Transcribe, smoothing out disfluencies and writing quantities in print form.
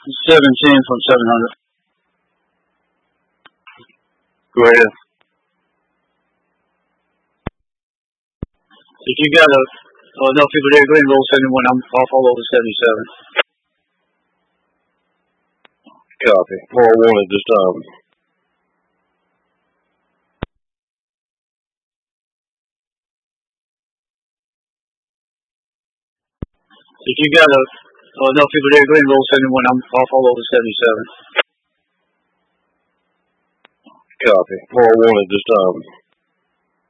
710 from 700. Go ahead. If you got enough people there, go ahead and roll 71. I'm off all over 77. Copy. 401 at this time. If you got enough people there, go ahead and roll 71. I'm off all over 77. Copy. 401 at this time.